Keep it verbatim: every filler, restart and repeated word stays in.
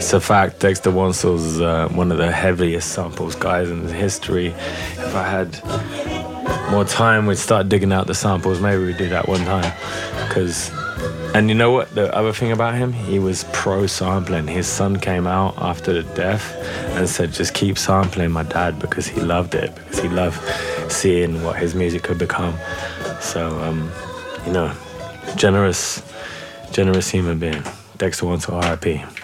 It's a fact. Dexter Wansell's uh, one of the heaviest samples guys in history. If I had more time, we'd start digging out the samples. Maybe we'd do that one time. Cause, and you know what? The other thing about him, he was pro sampling. His son came out after the death and said, just keep sampling my dad, because he loved it, because he loved seeing what his music could become. So, um, you know, generous, generous human being. Dexter Wansell, R I P